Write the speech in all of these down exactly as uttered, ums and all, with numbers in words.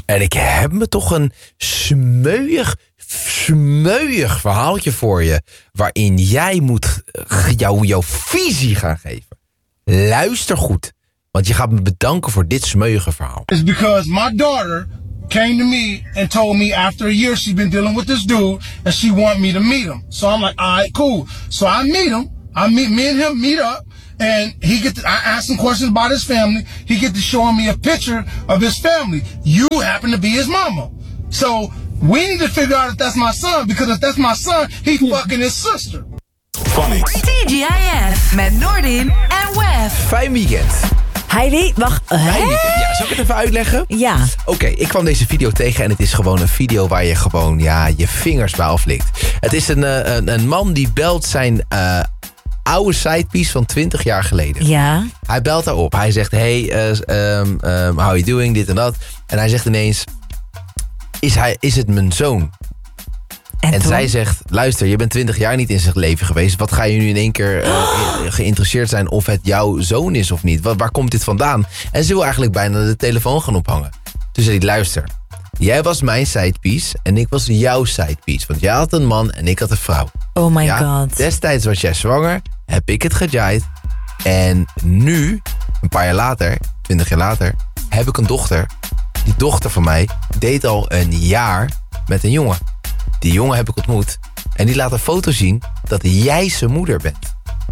En ik heb me toch een smeuig, smeuig verhaaltje voor je. Waarin jij moet jou, jouw visie gaan geven. Luister goed. Want je gaat me bedanken voor dit smeuige verhaal. It's because my daughter came to me and told me after a year she's been dealing with this dude and she want me to meet him. So I'm like, all right, cool. So I meet him. I meet me and him meet up. And he get to, I ask him questions about his family. He get to showing me a picture of his family. You happen to be his mama. So we need to figure out if that's my son. Because if that's my son, he's fucking his sister. Funny. T G I F met Noordin en Wef. Fijn weekend. Hij weet, wacht, hè? Fijn weekend. Ja, zal ik het even uitleggen? Ja. Oké, okay, ik kwam deze video tegen en het is gewoon een video waar je gewoon ja, je vingers bij aflikt. Het is een, uh, een, een man die belt zijn uh, oude sidepiece van twintig jaar geleden. Ja. Hij belt haar op. Hij zegt, hey, uh, um, um, how you doing, dit en dat. En hij zegt ineens, is, hij, is het mijn zoon? En, en toen? zij zegt, luister, je bent twintig jaar niet in zijn leven geweest. Wat ga je nu in één keer uh, geïnteresseerd zijn of het jouw zoon is of niet? Waar, waar komt dit vandaan? En ze wil eigenlijk bijna de telefoon gaan ophangen. Toen zei hij, luister, jij was mijn sidepiece en ik was jouw sidepiece. Want jij had een man en ik had een vrouw. Oh my ja? god. Destijds was jij zwanger, heb ik het gejaaid. En nu, een paar jaar later, twintig jaar later, heb ik een dochter. Die dochter van mij deed al een jaar met een jongen. Die jongen heb ik ontmoet. En die laat een foto zien dat jij zijn moeder bent.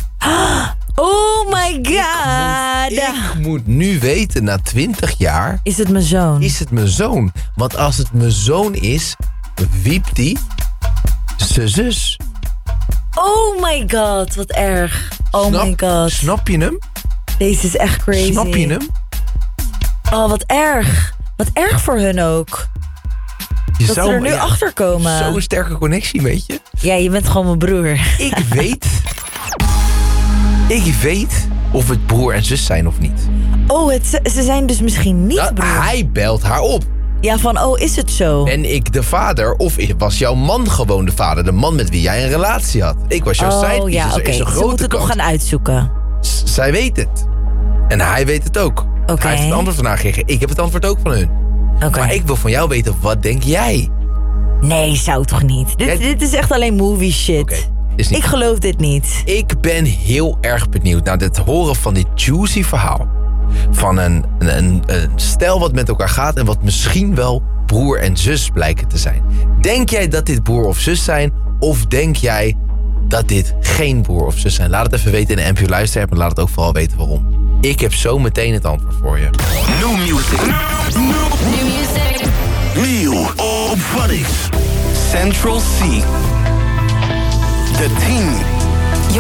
Oh my god. Ik moet, ik moet nu weten, na twintig jaar... Is het mijn zoon? Is het mijn zoon? Want als het mijn zoon is, wiept die zijn zus. Oh my god, wat erg. Oh Snap, my god. Snap je hem? Deze is echt crazy. Snap je hem? Oh, wat erg. Wat erg voor hun ook. Je dat zou, ze er nu ja, achter komen. Zo'n sterke connectie, weet je? Ja, je bent gewoon mijn broer. Ik weet... ik weet of het broer en zus zijn of niet. Oh, het, ze zijn dus misschien niet Nou, broer. hij belt haar op. Ja, van oh, is het zo? Ben ik de vader of was jouw man gewoon de vader? De man met wie jij een relatie had. Ik was jouw oh, sidepiece, ja, dus er oké. is een Ze grote moeten het nog kans. gaan uitzoeken. S- zij weet het. En hij weet het ook. Oké. Hij heeft het antwoord van haar gekregen. Ik heb het antwoord ook van hun. Oké. Maar ik wil van jou weten, wat denk jij? Nee, zou toch niet? Dit, Jij- dit is echt alleen movie shit. Oké, is niet. Ik geloof dit niet. Ik ben heel erg benieuwd naar het horen van dit juicy verhaal. Van een, een, een, een stel wat met elkaar gaat en wat misschien wel broer en zus blijken te zijn. Denk jij dat dit broer of zus zijn? Of denk jij dat dit geen broer of zus zijn? Laat het even weten in de N P O Luister app en laat het ook vooral weten waarom. Ik heb zo meteen het antwoord voor je. New music. New music. Nieuw op Funny. Central C.